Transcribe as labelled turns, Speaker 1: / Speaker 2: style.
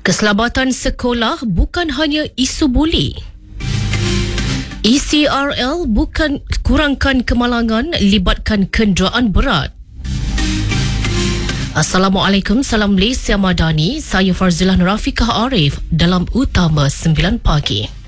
Speaker 1: Keselamatan sekolah bukan hanya isu buli. ECRL bukan kurangkan kemalangan, libatkan kenderaan berat. Assalamualaikum, salam Malaysia Madani. Saya Farzilah Nurafiqah Arif dalam Utama 9 Pagi.